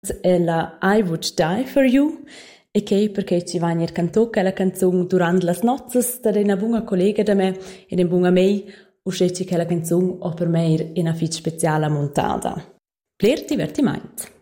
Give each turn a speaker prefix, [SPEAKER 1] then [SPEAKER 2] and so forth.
[SPEAKER 1] è la I Would Die For You e che perché ci va in cantò quella canzone durante le nozze da una buona collega da me e una buona mei uscì quella canzone o per me in una fit speciale montata. Pler divertimento.